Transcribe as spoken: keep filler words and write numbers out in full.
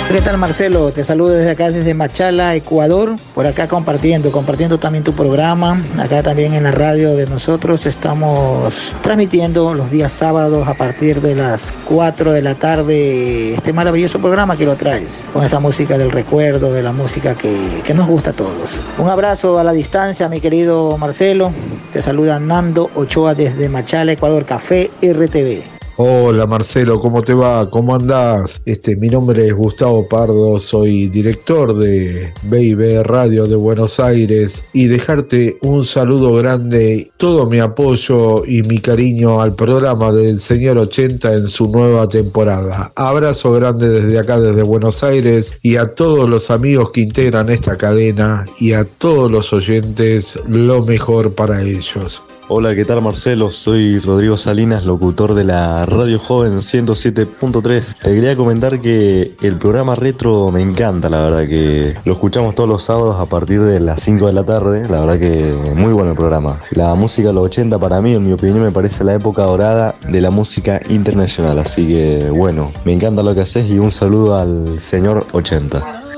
¿Qué tal, Marcelo? Te saludo desde acá, desde Machala, Ecuador, por acá compartiendo, compartiendo también tu programa. Acá también en la radio de nosotros estamos transmitiendo los días sábados a partir de las cuatro de la tarde este maravilloso programa que lo traes, con esa música del recuerdo, de la música que, que nos gusta a todos. Un abrazo a la distancia, mi querido Marcelo. Te saluda Nando Ochoa desde Machala, Ecuador, Café R T V. Hola Marcelo, ¿cómo te va? ¿Cómo andás? Este, mi nombre es Gustavo Pardo, soy director de B I B Radio de Buenos Aires y dejarte un saludo grande, todo mi apoyo y mi cariño al programa del Señor ochenta en su nueva temporada. Abrazo grande desde acá, desde Buenos Aires, y a todos los amigos que integran esta cadena y a todos los oyentes, lo mejor para ellos. Hola, ¿qué tal Marcelo? Soy Rodrigo Salinas, locutor de la Radio Joven ciento siete punto tres. Te quería comentar que el programa retro me encanta, la verdad que lo escuchamos todos los sábados a partir de las cinco de la tarde, la verdad que muy bueno el programa. La música de los ochenta para mí, en mi opinión, me parece la época dorada de la música internacional, así que bueno, me encanta lo que haces y un saludo al señor ochenta.